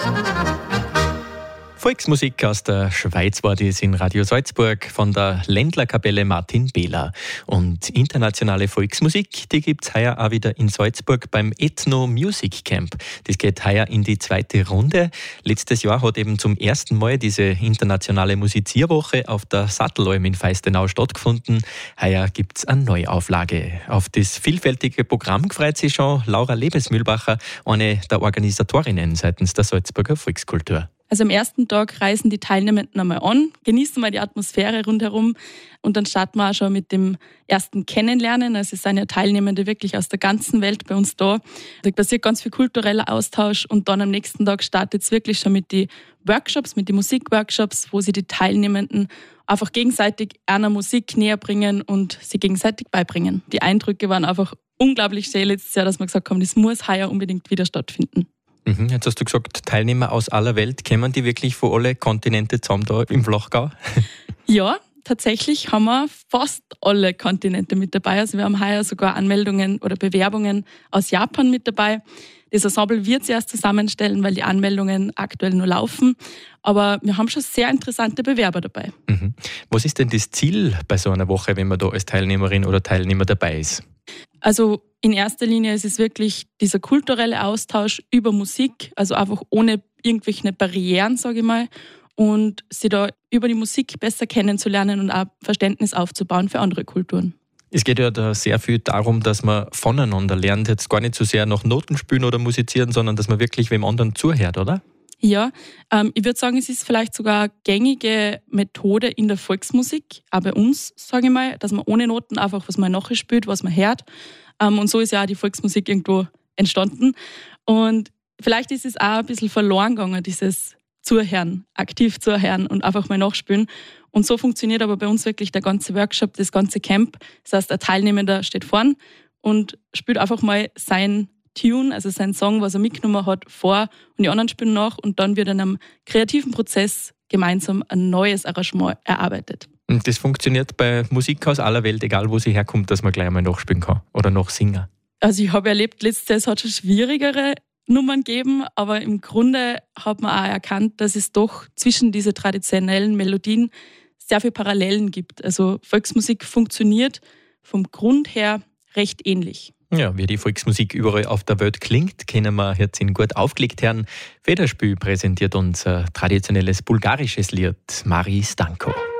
Volksmusik aus der Schweiz war das in Radio Salzburg von der Ländlerkapelle Martin Behler. Und internationale Volksmusik, die gibt's heuer auch wieder in Salzburg beim Ethno Music Camp. Das geht heuer in die 2. Runde. Letztes Jahr hat eben zum ersten Mal diese internationale Musizierwoche auf der Sattelalm in Feistenau stattgefunden. Heuer gibt's eine Neuauflage. Auf das vielfältige Programm freut sich schon Laura Lebesmühlbacher, eine der Organisatorinnen seitens der Salzburger Volkskultur. Also am ersten Tag reisen die Teilnehmenden einmal an, genießen mal die Atmosphäre rundherum und dann starten wir auch schon mit dem ersten Kennenlernen. Also es sind ja Teilnehmende wirklich aus der ganzen Welt bei uns da. Da passiert ganz viel kultureller Austausch und dann am nächsten Tag startet es wirklich schon mit den Workshops, mit den Musikworkshops, wo sie die Teilnehmenden einfach gegenseitig einer Musik näher bringen und sie gegenseitig beibringen. Die Eindrücke waren einfach unglaublich schön letztes Jahr, dass wir gesagt haben, das muss heuer unbedingt wieder stattfinden. Jetzt hast du gesagt, Teilnehmer aus aller Welt, kommen die wirklich von alle Kontinente zusammen da im Flachgau? Ja, tatsächlich haben wir fast alle Kontinente mit dabei. Also wir haben heuer sogar Anmeldungen oder Bewerbungen aus Japan mit dabei. Das Ensemble wird sich erst zusammenstellen, weil die Anmeldungen aktuell nur laufen. Aber wir haben schon sehr interessante Bewerber dabei. Was ist denn das Ziel bei so einer Woche, wenn man da als Teilnehmerin oder Teilnehmer dabei ist? Also in erster Linie ist es wirklich dieser kulturelle Austausch über Musik, also einfach ohne irgendwelche Barrieren, sage ich mal, und sie da über die Musik besser kennenzulernen und auch Verständnis aufzubauen für andere Kulturen. Es geht ja da sehr viel darum, dass man voneinander lernt, jetzt gar nicht so sehr nach Noten spielen oder musizieren, sondern dass man wirklich wem anderen zuhört, oder? Ja, ich würde sagen, es ist vielleicht sogar eine gängige Methode in der Volksmusik, auch bei uns, sage ich mal, dass man ohne Noten einfach was man nachspielt, was man hört. Und so ist ja auch die Volksmusik irgendwo entstanden. Und vielleicht ist es auch ein bisschen verloren gegangen, dieses Zuhören, aktiv zuhören und einfach mal nachspielen. Und so funktioniert aber bei uns wirklich der ganze Workshop, das ganze Camp. Das heißt, der Teilnehmer steht vorn und spielt einfach mal sein Tune, also sein Song, was er mitgenommen hat, vor und die anderen spielen nach und dann wird in einem kreativen Prozess gemeinsam ein neues Arrangement erarbeitet. Und das funktioniert bei Musik aus aller Welt, egal wo sie herkommt, dass man gleich mal nachspielen kann oder nachsingen? Also ich habe erlebt, letztes Jahr es hat schon schwierigere Nummern gegeben, aber im Grunde hat man auch erkannt, dass es doch zwischen diese traditionellen Melodien sehr viele Parallelen gibt. Also Volksmusik funktioniert vom Grund her recht ähnlich. Ja, wie die Volksmusik überall auf der Welt klingt, können wir jetzt in gut aufgelegt hören. Federspiel präsentiert uns ein traditionelles bulgarisches Lied, Mari Stanko.